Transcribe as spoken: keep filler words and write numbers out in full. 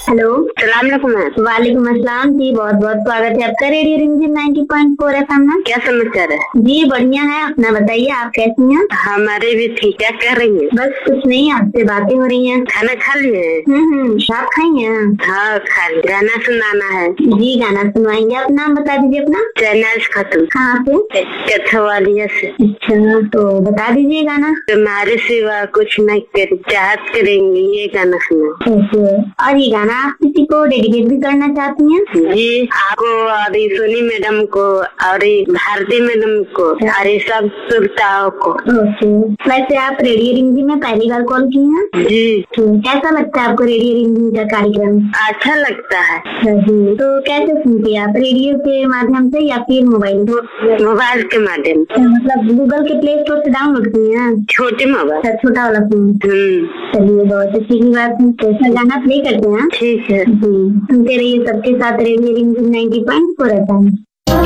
Hello, सलामकुम ma'am. वालेकुम अस्सलाम जी। बहुत बहुत स्वागत है आपका रेडियो रिमझिम नाइन्टी पॉइंट फोर एफएम में। क्या समाचार है? जी बढ़िया है, अपना बताइए, आप कैसी हैं? हमारे भी ठीक। क्या कर रही है? बस कुछ नहीं, आपसे बातें हो रही हैं। खाना खा लिए? हम्म हम्म आप खाई हैं? हाँ खा ली। गाना सुनाना है। जी गाना सुनवाएंगे। आप नाम बता दीजिए अपना। शहनाज खातून। कहाँ से? कथवालिया से। अच्छा, तो बता दीजिए गाना। तुम्हारे सिवा कुछ न कर चाहत करेंगे, ये गाना सुना। ओके, और ये गाना आप किसी को डेडिकेट भी करना चाहती हैं? जी, आपको और सोनी मैडम को और भारती मैडम को और ये सब श्रोताओं को। ओके, वैसे आप रेडियो रिमझिम में पहली बार कॉल की हैं? जी। तो कैसा लगता है आपको रेडियो रिमझिम का कार्यक्रम? अच्छा लगता है। जी, तो कैसे सुनती है आप? रेडियो के माध्यम से या फिर मोबाइल? मोबाइल के माध्यम। मतलब गूगल के प्ले स्टोर से डाउनलोड किए हैं? छोटे मोबाइल। छोटा वाला फोन। चलिए बहुत अच्छी बात है। कैसा गाना प्ले करते हैं? ठीक है जी, सुनते रहिए सबके साथ रेडियो रिमझिम नाइन्टी पॉइंट फोर एफएम।